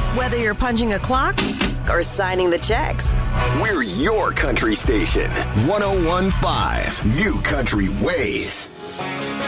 Whether you're punching a clock or signing the checks. We're your country station. 101.5 New Country Ways.